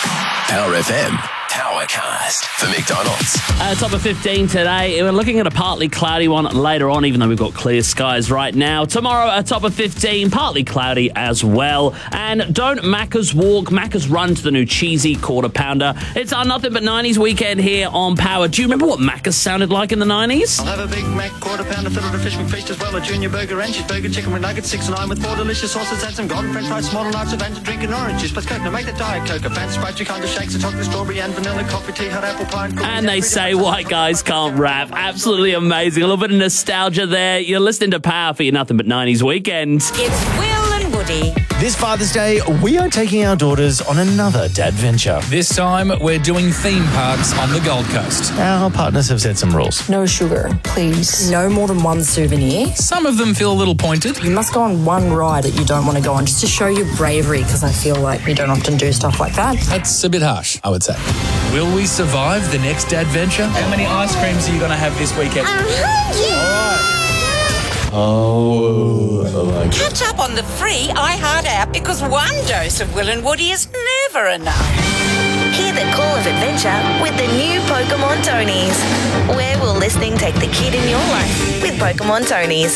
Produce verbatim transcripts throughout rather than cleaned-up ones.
Power F M. Powercast for McDonald's. Uh, top of fifteen today. We're looking at a partly cloudy one later on, even though we've got clear skies right now. Tomorrow, a top of fifteen, partly cloudy as well. And don't Macca's walk, Macca's run to the new cheesy quarter pounder. It's our Nothing But nineties weekend here on Power. Do you remember what Macca's sounded like in the nineties? I'll have a Big Mac quarter pounder filled with a fish McFeast as well, a junior burger and cheeseburger, chicken with nuggets, six and nine with four delicious sauces and some golden french fries, small large advantage, drinking orange juice plus Coke. Now make the Diet Coke, a fancy Sprite, two kinds of shakes, a chocolate strawberry and vanilla coffee, tea, hot apple pie. And, and they say white guys can't rap. Absolutely amazing. A little bit of nostalgia there. You're listening to Power for your Nothing But nineties weekend. It's Will and Woody. This Father's Day, we are taking our daughters on another dad venture. This time, we're doing theme parks on the Gold Coast. Our partners have set some rules. No sugar, please. No more than one souvenir. Some of them feel a little pointed. You must go on one ride that you don't want to go on, just to show your bravery, because I feel like we don't often do stuff like that. That's a bit harsh, I would say. Will we survive the next dad venture? How many ice creams are you going to have this weekend? I'm hungry. All right. Oh, Catch up on the free iHeart app because one dose of Will and Woody is never enough. Hear the call of adventure with the new Pokemon Tonies. Where will listening take the kid in your life with Pokemon Tonies?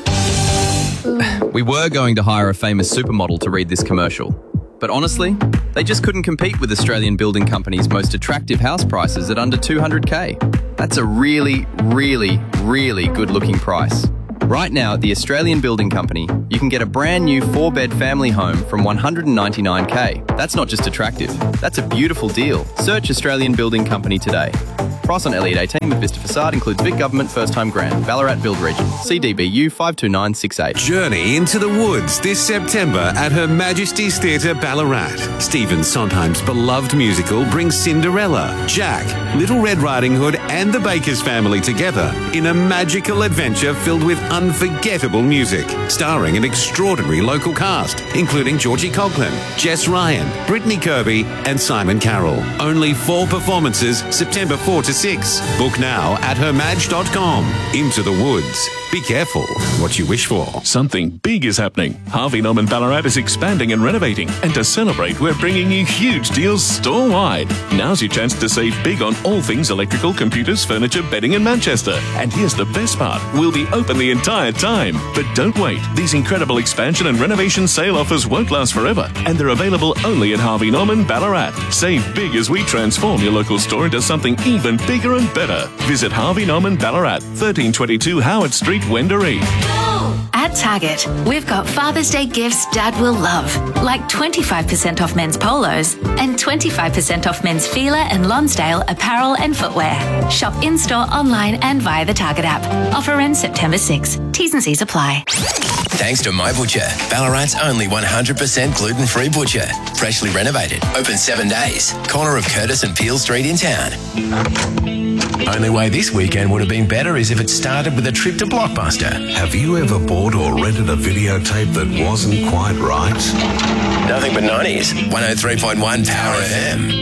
We were going to hire a famous supermodel to read this commercial, but honestly, they just couldn't compete with Australian building companies' most attractive house prices at under two hundred K. That's a really, really, really good-looking price. Right now at the Australian Building Company, you can get a brand new four-bed family home from one hundred ninety-nine K. That's not just attractive, that's a beautiful deal. Search Australian Building Company today. Price on Elliot eighteen with Vista Facade includes Vic Government First Time Grant, Ballarat Build Region, C D B U five two nine six eight. Journey into the woods this September at Her Majesty's Theatre Ballarat. Stephen Sondheim's beloved musical brings Cinderella, Jack, Little Red Riding Hood and the Baker's family together in a magical adventure filled with unforgettable music, starring an extraordinary local cast, including Georgie Conklin, Jess Ryan, Brittany Kirby and Simon Carroll. Only four performances, September fourth to six. Book now at her madge dot com. Into the woods. Be careful what you wish for. Something big is happening. Harvey Norman Ballarat is expanding and renovating. And to celebrate, we're bringing you huge deals store-wide. Now's your chance to save big on all things electrical, computers, furniture, bedding in Manchester. And here's the best part. We'll be open the entire time. But don't wait. These incredible expansion and renovation sale offers won't last forever. And they're available only at Harvey Norman Ballarat. Save big as we transform your local store into something even bigger and better. Visit Harvey Norman Ballarat, thirteen twenty-two Howard Street, Wendouree. At Target, we've got Father's Day gifts Dad will love, like twenty-five percent off men's polos and twenty-five percent off men's Fila and Lonsdale apparel and footwear. Shop in-store, online and via the Target app. Offer ends September sixth. T's and C's apply. Thanks to My Butcher, Ballarat's only one hundred percent gluten-free butcher. Freshly renovated, open seven days. Corner of Curtis and Peel Street in town. Only way this weekend would have been better is if it started with a trip to Blockbuster. Have you ever bought or rented a videotape that wasn't quite right? Nothing But nineties, one oh three point one Power F M.